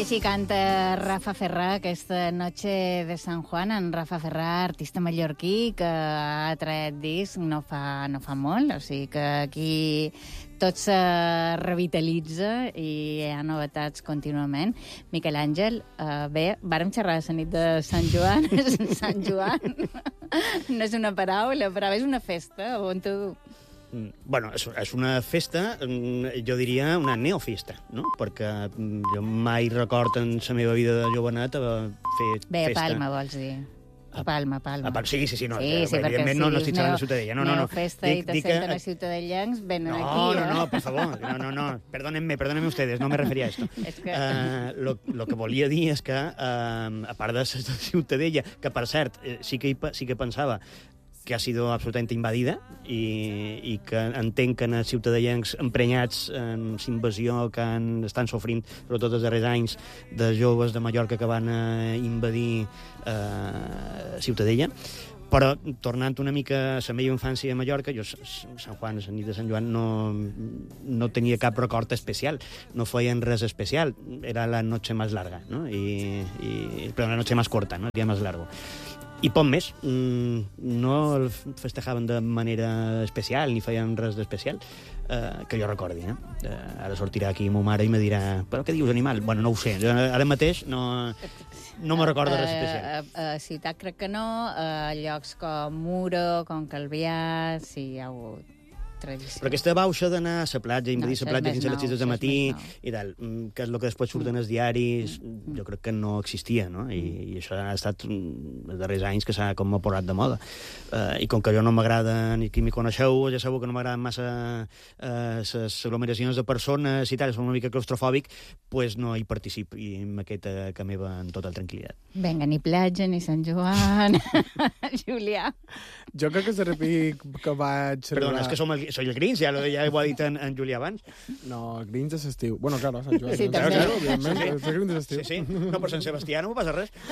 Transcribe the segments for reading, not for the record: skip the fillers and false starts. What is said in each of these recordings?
I així canta Rafa Ferrà aquesta noche de San Juan. En Rafa Ferrà, artista mallorquí, que ha tret disc no fa molt, o sigui que aquí tot se revitalitza i hi ha novetats contínuament. Miquel Àngel, bé, vàrem xerrar la nit de Sant Joan. Sant Joan no és una paraula, però és una festa, on tu... Bueno, és una festa, jo diria una neofesta, no? Perquè jo mai record en la meva vida de jovenet fer festa. Bé, a Palma, vols dir. A Palma. Sí, no. Sí, evidentment no estic xerrant de Ciutadella. No. Neofesta i te senten els ciutadellencs, venen aquí. No, por favor. No. Perdónenme ustedes, no me refería a esto. Lo que volia dir és que, a part de Ciutadella, que per cert, sí que pensava que ha sido absolutamente invadida i que entenc que els ciutadellencs emprenyats en l'invasió que estan sofrint, sobretot els darrers anys, de joves de Mallorca que van invadir Ciutadella. Però, tornant una mica a la meva infància a Mallorca, jo, Sant Juan, la nit de Sant Joan, no tenia cap record especial, no feien res especial, era la noche más larga, ¿no? Però la noche más corta, ¿no? El día más largo. I poc més, no el festejaven de manera especial, ni feien res d'especial, que jo recordi, eh? Ara sortirà aquí ma mare i me dirà, però què dius, animal? Bueno, no ho sé, ara mateix no me recordo res especial. A ciutat crec que no, a llocs com Muro, com Calvià, sí, hi ha hagut tradició. Però aquesta bauxa d'anar a la platja, invadir la platja fins a les 6 de matí i tal, que és el que després surten els diaris, jo crec que no existia, no? I això ha estat els darrers anys que s'ha com posat de moda. I com que jo no m'agrada, ni qui m'hi coneixeu, ja sabeu que no m'agraden massa les aglomeracions de persones i tal, som una mica claustrofòbic, doncs no hi participo i m'aquesta que meva en total tranquil·litat. Vinga, ni platja, ni Sant Joan. Julià. Jo crec que és el repic que vaig... Perdona, és que soy el Grinch, ja ho ha dit en Julià abans. No, el Grinch és estiu. Bueno, claro, Sant Joan. Sí, també. Claro, òbviament, el Grinch és estiu. Sí. No, però Sant Sebastià no m'ho passa res.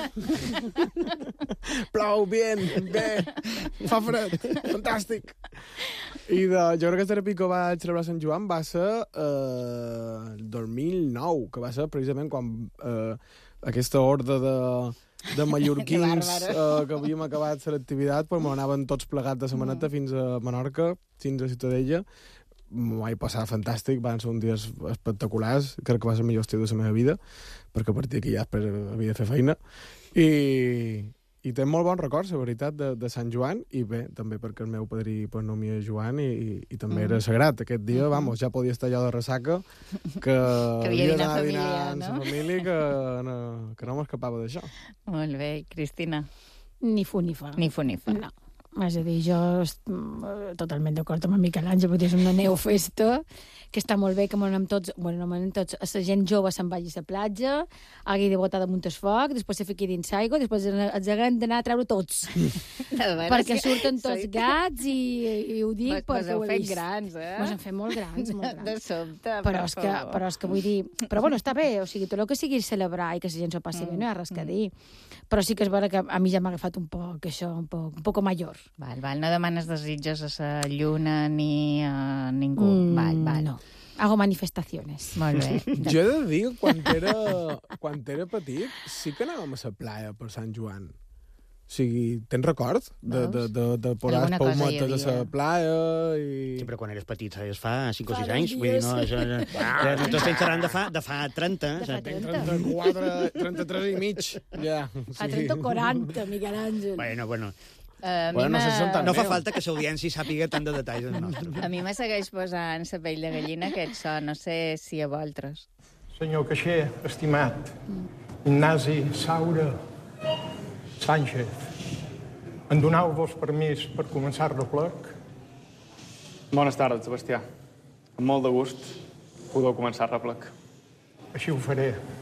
Plou, bien, bé, fa fred, fantàstic. I jo crec que el repic que vaig celebrar Sant Joan va ser el 2009, que va ser precisament quan aquesta horda de mallorquins que havíem acabat l'activitat, però m'anaven tots plegats de setmaneta fins a Menorca, fins a Ciutadella. M'ho vaig passar fantàstic, van ser uns dies espectaculars, crec que va ser el millor estiu de la meva vida, perquè a partir d'aquí ja havia de fer feina. I té molt bons records, la veritat, de Sant Joan, i bé, també perquè el meu padrí no m'hi és Joan, i també era sagrat. Aquest dia, vamos, ja podia estar allò de ressaca, que havia d'anar a dinar amb la família, que no m'escapava d'això. Molt bé, Cristina. Ni fu ni fa. Ni fu ni fa. No. És a dir, jo totalment d'acord amb el Miquel Àngel, perquè és una neofesta, que està molt bé, que anem tots, bueno, no anem tots, la gent jove se'n vagi a la platja, hagi de botar damunt el foc, després se fiqui dins aigua, després els haguem d'anar a treure tots. Perquè surten tots gats i ho dic perquè ho he vist. Grans, eh? Mos hem fet molt grans, molt grans. De sobte, però és que vull dir... Però bueno, està bé, o sigui, tot el que sigui celebrar i que la gent s'ho passi bé, no hi ha res que dir. Però sí que és vera que a mi ja m'ha agafat un poc això, un poc major. Val, no demanes desitjos a la lluna ni a ningú. Val. No. Hago manifestaciones. Molt bé. Jo he de dir que quan era petit sí que anàvem a la playa per Sant Joan. O sigui, tens record de posar les paumetes a la playa i... Sí, però quan eres petit, es fa 5 o 6 anys. Vull dir, no t'estem xerrant de fa 30. De fa 34, 33 i mig, ja. Fa 30 o 40, Miquel Àngel. Bueno. No fa falta que l'audiència sàpiga tant de detalls del nostre. A mi me segueix posant la pell de gallina aquest so, no sé si a vosaltres. Senyor caixer, estimat, Ignasi Saura Sánchez, em doneu-vos permís per començar el replec? Bones tardes, Sebastià. Amb molt de gust podeu començar el replec. Així ho faré.